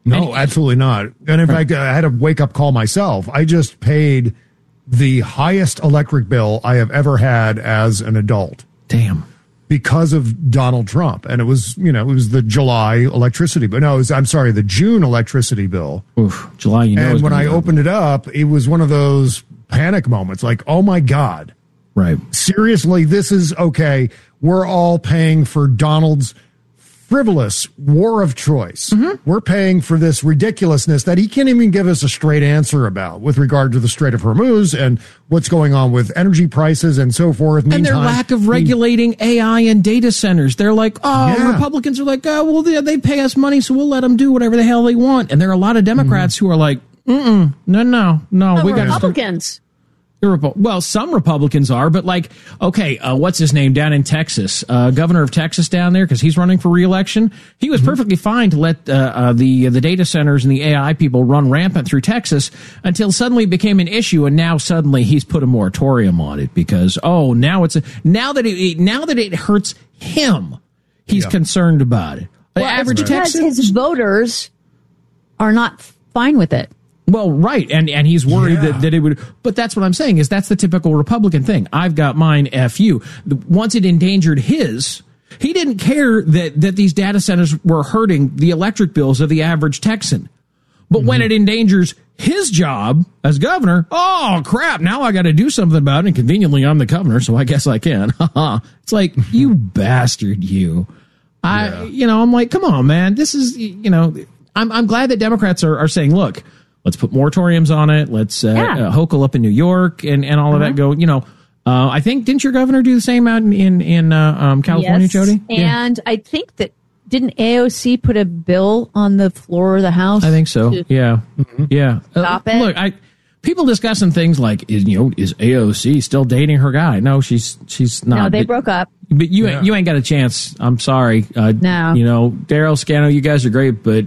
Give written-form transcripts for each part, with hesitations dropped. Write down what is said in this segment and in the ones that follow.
No, absolutely not. And in fact, I had a wake-up call myself. I just paid the highest electric bill I have ever had as an adult. Damn. Because of Donald Trump. And it was, it was the July electricity bill. No, the June electricity bill. Oof, July, And when I opened it up, it was one of those panic moments like, oh my God. Right. Seriously, this is okay. We're all paying for Donald's frivolous war of choice. Mm-hmm. We're paying for this ridiculousness that he can't even give us a straight answer about with regard to the Strait of Hormuz and what's going on with energy prices and so forth. And their lack of regulating AI and data centers. They're like, Republicans are like, oh, well, they pay us money, so we'll let them do whatever the hell they want. And there are a lot of Democrats who are like, no. We got Republicans. Well, some Republicans are, but what's his name down in Texas? Governor of Texas down there, because he's running for re-election. He was perfectly fine to let the data centers and the AI people run rampant through Texas until suddenly it became an issue, and now suddenly he's put a moratorium on it because now that it hurts him, he's concerned about it. Well, average Texan, his voters are not fine with it. Well, right, and he's worried that it would, but that's what I'm saying is that's the typical Republican thing. I've got mine, F you. Once it endangered his, he didn't care that these data centers were hurting the electric bills of the average Texan. But when it endangers his job as governor, oh crap, now I got to do something about it, and conveniently I'm the governor, so I guess I can. It's like, you bastard, you. I'm like, come on, man, this is, I'm glad that Democrats are saying, look, let's put moratoriums on it. Let's Hochul up in New York and all of that go. I think didn't your governor do the same out in California, yes, Jody? And I think that didn't AOC put a bill on the floor of the House? I think so. Yeah. Stop it. Look, people discussing things like is AOC still dating her guy? No, she's not. No, they broke up. But you ain't got a chance. I'm sorry. No. Daryl Scano, you guys are great, but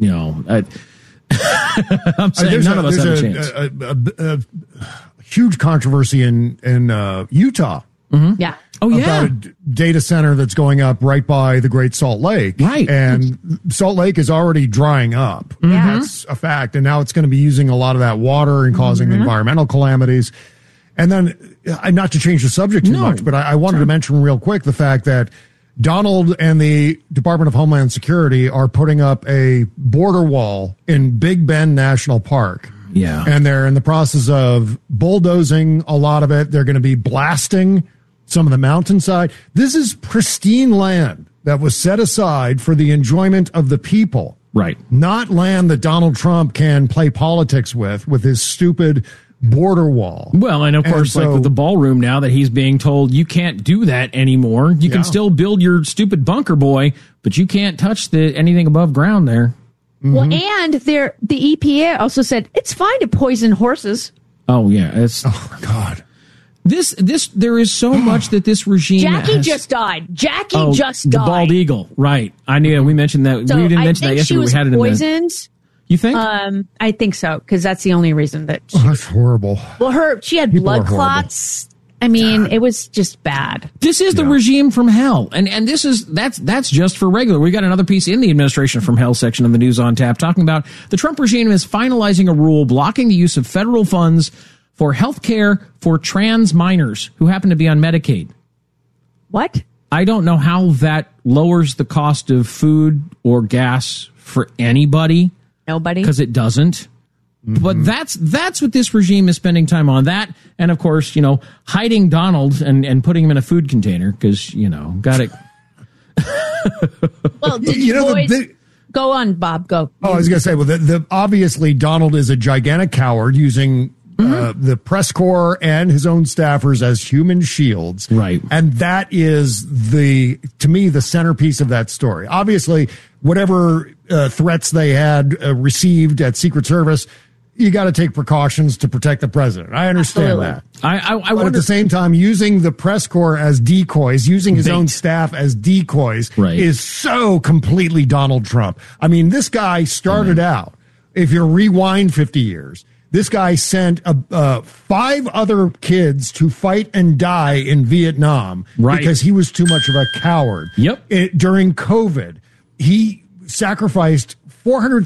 I'm saying none of us have a chance. A huge controversy in Utah. Mm-hmm. Yeah. Oh, yeah. About a data center that's going up right by the Great Salt Lake. Right. And Salt Lake is already drying up. Yeah. That's a fact. And now it's going to be using a lot of that water and causing environmental calamities. And then, not to change the subject too much, but I wanted to mention real quick the fact that Donald and the Department of Homeland Security are putting up a border wall in Big Bend National Park. Yeah. And they're in the process of bulldozing a lot of it. They're going to be blasting some of the mountainside. This is pristine land that was set aside for the enjoyment of the people. Right. Not land that Donald Trump can play politics with his stupid border wall. Well, and of course, like with the ballroom now that he's being told you can't do that anymore. You can still build your stupid bunker, boy, but you can't touch anything above ground there. Mm-hmm. Well, and the EPA also said it's fine to poison horses. Oh yeah, oh my God. There is so much that this regime. Jackie just died. Jackie just died. The bald eagle, right? I knew we mentioned that. So we didn't mention that yesterday. We had it in poisoned. You think? I think so, because that's the only reason that. That's horrible. Well, she had blood clots. I mean, it was just bad. This is the regime from hell, and that's just for regular. We got another piece in the administration from hell section of the News on Tap talking about the Trump regime is finalizing a rule blocking the use of federal funds for health care for trans minors who happen to be on Medicaid. What? I don't know how that lowers the cost of food or gas for anybody. Nobody. Because it doesn't. Mm-hmm. But that's what this regime is spending time on. That, and of course, hiding Donald and putting him in a food container because, got it. Well, did you boys... Go on, Bob, go. Oh, I was going to say, well, obviously Donald is a gigantic coward using the press corps and his own staffers as human shields. Right. And that is to me, the centerpiece of that story. Obviously, whatever threats they had received at Secret Service, you got to take precautions to protect the president. I understand that. I but at the same time, using the press corps as decoys, using his own staff as decoys is so completely Donald Trump. I mean, this guy started out, if you rewind 50 years, this guy sent 5 other kids to fight and die in Vietnam because he was too much of a coward. Yep. During COVID, he sacrificed $400,000